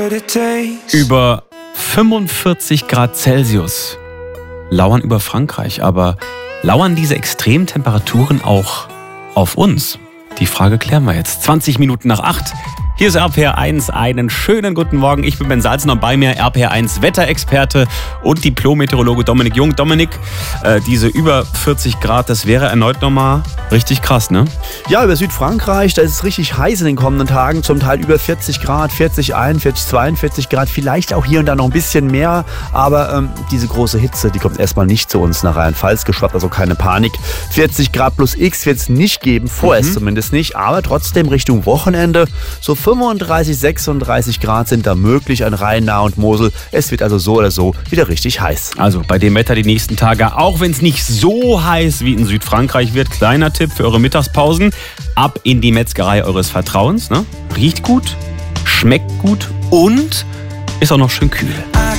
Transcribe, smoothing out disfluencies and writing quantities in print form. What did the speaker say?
Über 45 Grad Celsius lauern über Frankreich, aber lauern diese Extremtemperaturen auch auf uns? Die Frage klären wir jetzt. 20 Minuten nach 8. Hier ist RPR1, einen schönen guten Morgen. Ich bin Ben Salzner und bei mir RPR1 Wetterexperte und Diplom-Meteorologe Dominik Jung. Dominik, diese über 40 Grad, das wäre erneut nochmal richtig krass, ne? Ja, über Südfrankreich, da ist es richtig heiß in den kommenden Tagen. Zum Teil über 40 Grad, 40, 41, 42 Grad, vielleicht auch hier und da noch ein bisschen mehr. Aber diese große Hitze, die kommt erstmal nicht zu uns nach Rheinland-Pfalz geschwappt, also keine Panik. 40 Grad plus X wird es nicht geben, vorerst zumindest nicht. Aber trotzdem Richtung Wochenende, so 35, 36 Grad sind da möglich an Rhein, Nahe und Mosel. Es wird also so oder so wieder richtig heiß. Also bei dem Wetter die nächsten Tage, auch wenn es nicht so heiß wie in Südfrankreich wird, kleiner Tipp für eure Mittagspausen, ab in die Metzgerei eures Vertrauens. Ne? Riecht gut, schmeckt gut und ist auch noch schön kühl.